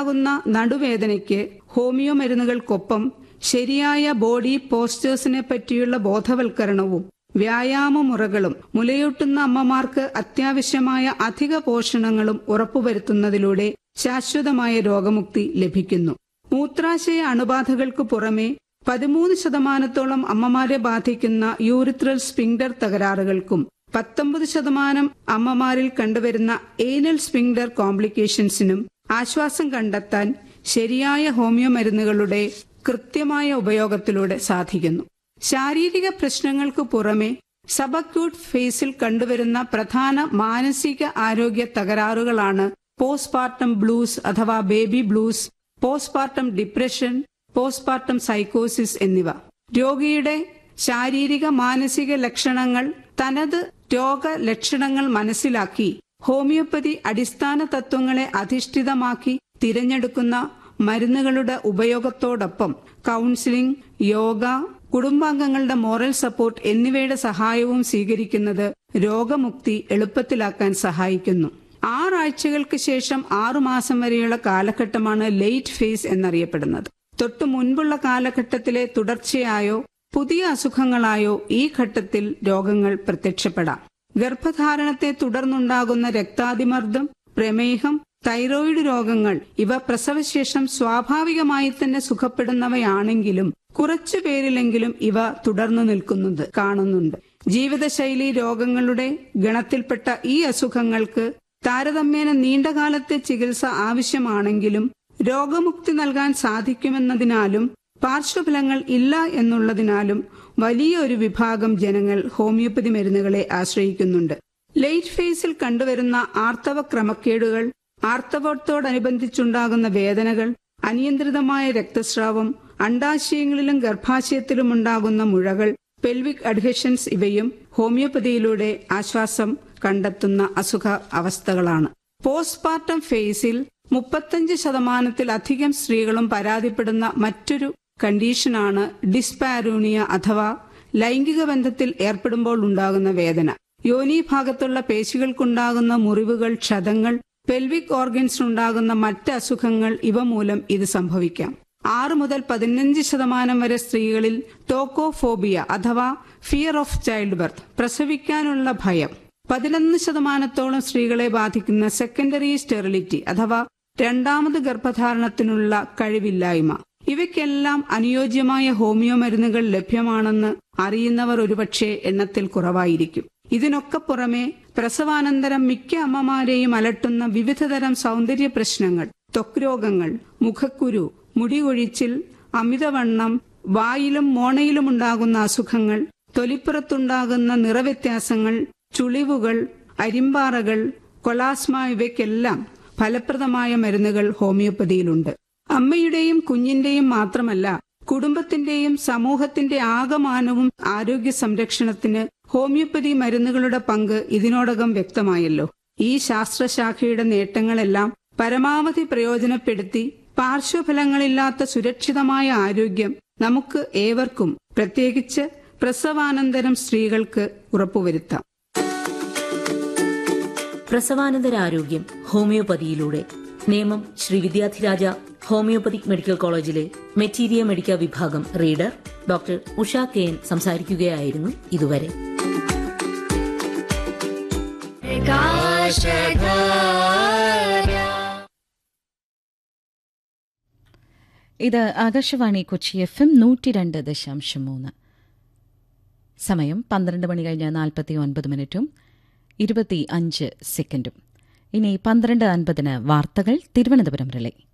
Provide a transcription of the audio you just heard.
ഉണ്ടാകുന്ന നടുവേദനയ്ക്ക് ഹോമിയോ മരുന്നുകൾക്കൊപ്പം ശരിയായ ബോഡി പോസ്റ്റേഴ്സിനെ പറ്റിയുള്ള ബോധവൽക്കരണവും വ്യായാമമുറകളും മുലയൂട്ടുന്ന അമ്മമാർക്ക് അത്യാവശ്യമായ അധിക പോഷണങ്ങളും ഉറപ്പുവരുത്തുന്നതിലൂടെ ശാശ്വതമായ രോഗമുക്തി ലഭിക്കുന്നു. മൂത്രാശയ അണുബാധകൾക്ക് പുറമെ 13% അമ്മമാരെ ബാധിക്കുന്ന യൂറിത്രൽ സ്ഫിങ്ഡർ തകരാറുകൾക്കും 19% അമ്മമാരിൽ കണ്ടുവരുന്ന ഏനൽ സ്ഫിങ്ഡർ കോംപ്ലിക്കേഷൻസിനും ആശ്വാസം കണ്ടെത്താൻ ശരിയായ ഹോമിയോ മരുന്നുകളുടെ കൃത്യമായ ഉപയോഗത്തിലൂടെ സാധിക്കുന്നു. ശാരീരിക പ്രശ്നങ്ങൾക്ക് പുറമെ സബക്യൂട്ട് ഫേസിൽ കണ്ടുവരുന്ന പ്രധാന മാനസിക ആരോഗ്യ തകരാറുകളാണ് പോസ്റ്റ്പാർട്ടം ബ്ലൂസ് അഥവാ baby blues, postpartum depression, postpartum സൈക്കോസിസ് എന്നിവ. രോഗിയുടെ ശാരീരിക മാനസിക ലക്ഷണങ്ങൾ തനത് രോഗലക്ഷണങ്ങൾ മനസ്സിലാക്കി ഹോമിയോപ്പതി അടിസ്ഥാന തത്വങ്ങളെ അധിഷ്ഠിതമാക്കി തിരഞ്ഞെടുക്കുന്ന മരുന്നുകളുടെ ഉപയോഗത്തോടൊപ്പം കൗൺസിലിംഗ്, യോഗ, കുടുംബാംഗങ്ങളുടെ മോറൽ സപ്പോർട്ട് എന്നിവയുടെ സഹായവും സ്വീകരിക്കുന്നത് രോഗമുക്തി എളുപ്പത്തിലാക്കാൻ സഹായിക്കുന്നു. 6 ആഴ്ചകൾക്ക് ശേഷം 6 മാസം വരെയുള്ള കാലഘട്ടമാണ് ലേറ്റ് ഫേസ് എന്നറിയപ്പെടുന്നത്. തൊട്ടു മുൻപുള്ള കാലഘട്ടത്തിലെ തുടർച്ചയായോ പുതിയ അസുഖങ്ങളായോ ഈ ഘട്ടത്തിൽ രോഗങ്ങൾ പ്രത്യക്ഷപ്പെടാം. ഗർഭധാരണത്തെ തുടർന്നുണ്ടാകുന്ന രക്താതിമർദ്ദം, പ്രമേഹം, തൈറോയിഡ് രോഗങ്ങൾ ഇവ പ്രസവശേഷം സ്വാഭാവികമായി തന്നെ സുഖപ്പെടുന്നവയാണെങ്കിലും കുറച്ചുപേരിലെങ്കിലും ഇവ തുടർന്നു നിൽക്കുന്നത് കാണുന്നുണ്ട്. ജീവിതശൈലി രോഗങ്ങളുടെ ഗണത്തിൽപ്പെട്ട ഈ അസുഖങ്ങൾക്ക് താരതമ്യേന നീണ്ടകാലത്തെ ചികിത്സ ആവശ്യമാണെങ്കിലും രോഗമുക്തി നൽകാൻ സാധിക്കുമെന്നതിനാലും പാർശ്വഫലങ്ങൾ ഇല്ല എന്നുള്ളതിനാലും വലിയൊരു വിഭാഗം ജനങ്ങൾ ഹോമിയോപ്പതി മരുന്നുകളെ ആശ്രയിക്കുന്നുണ്ട്. ലേറ്റ് ഫേസിൽ കണ്ടുവരുന്ന ആർത്തവ ക്രമക്കേടുകൾ, ആർത്തവത്തോടനുബന്ധിച്ചുണ്ടാകുന്ന വേദനകൾ, അനിയന്ത്രിതമായ രക്തസ്രാവം, അണ്ഡാശയങ്ങളിലും ഗർഭാശയത്തിലും ഉണ്ടാകുന്ന മുഴകൾ, പെൽവിക് അഡ്ഹഷൻസ് ഇവയും ഹോമിയോപ്പതിയിലൂടെ ആശ്വാസം കണ്ടെത്തുന്ന അസുഖ അവസ്ഥകളാണ്. പോസ്റ്റ്പാർട്ടം ഫേസിൽ 35%-ലധികം സ്ത്രീകളും പരാതിപ്പെടുന്ന മറ്റൊരു കണ്ടീഷനാണ് ഡിസ്പാരൂണിയ അഥവാ ലൈംഗിക ബന്ധത്തിൽ ഏർപ്പെടുമ്പോൾ ഉണ്ടാകുന്ന വേദന. യോനീഭാഗത്തുള്ള പേശികൾക്കുണ്ടാകുന്ന മുറിവുകൾ, ക്ഷതങ്ങൾ, പെൽവിക് ഓർഗൻസിനുണ്ടാകുന്ന മറ്റ് അസുഖങ്ങൾ ഇവ മൂലം ഇത് സംഭവിക്കാം. 6 മുതൽ 15% വരെ സ്ത്രീകളിൽ ടോക്കോഫോബിയ അഥവാ ഫിയർ ഓഫ് ചൈൽഡ് ബർത്ത്, പ്രസവിക്കാനുള്ള ഭയം, 11%-ഓളം സ്ത്രീകളെ ബാധിക്കുന്ന സെക്കൻഡറി സ്റ്റെറിലിറ്റി അഥവാ രണ്ടാമത് ഗർഭധാരണത്തിനുള്ള കഴിവില്ലായ്മ, ഇവയ്ക്കെല്ലാം അനുയോജ്യമായ ഹോമിയോ മരുന്നുകൾ ലഭ്യമാണെന്ന് അറിയുന്നവർ ഒരുപക്ഷെ എണ്ണത്തിൽ കുറവായിരിക്കും. ഇതിനൊക്കെ പുറമെ പ്രസവാനന്തരം മിക്ക അമ്മമാരെയും അലട്ടുന്ന വിവിധതരം സൗന്ദര്യ പ്രശ്നങ്ങൾ, ത്വക്ക് രോഗങ്ങൾ, മുഖക്കുരു, മുടികൊഴിച്ചിൽ, അമിതവണ്ണം, വായിലും മോണയിലും ഉണ്ടാകുന്ന അസുഖങ്ങൾ, തൊലിപ്പുറത്തുണ്ടാകുന്ന നിറവ്യത്യാസങ്ങൾ, ചുളിവുകൾ, അരിമ്പാറകൾ, കൊളാസ്മ ഇവയ്ക്കെല്ലാം ഫലപ്രദമായ മരുന്നുകൾ ഹോമിയോപ്പതിയിലുണ്ട്. അമ്മയുടെയും കുഞ്ഞിന്റെയും മാത്രമല്ല കുടുംബത്തിന്റെയും സമൂഹത്തിന്റെ ആകമാനവും ആരോഗ്യ സംരക്ഷണത്തിന് ഹോമിയോപ്പതി മരുന്നുകളുടെ പങ്ക് ഇതിനോടകം വ്യക്തമായല്ലോ. ഈ ശാസ്ത്രശാഖയുടെ നേട്ടങ്ങളെല്ലാം പരമാവധി പ്രയോജനപ്പെടുത്തി പാർശ്വഫലങ്ങളില്ലാത്ത സുരക്ഷിതമായ ആരോഗ്യം നമുക്ക് ഏവർക്കും, പ്രത്യേകിച്ച് പ്രസവാനന്തരം സ്ത്രീകൾക്ക് ഉറപ്പുവരുത്താം. പ്രസവാനന്തരാരോഗ്യം ഹോമിയോപ്പതിയിലൂടെ നേമം ശ്രീ വിദ്യാധിരാജ ഹോമിയോപ്പതിക് മെഡിക്കൽ കോളേജിലെ മെറ്റീരിയ മെഡിക്ക വിഭാഗം reader doctor Usha K N സംസാരിക്കുകയായിരുന്നു ഇതുവരെ. ഇത് ആകാശവാണി കൊച്ചി FM 102.3. സമയം 12 മണി കഴിഞ്ഞ് 49 മിനിറ്റും 25 സെക്കൻഡും. ഇനി 12:50 വാർത്തകൾ തിരുവനന്തപുരം റിലേ.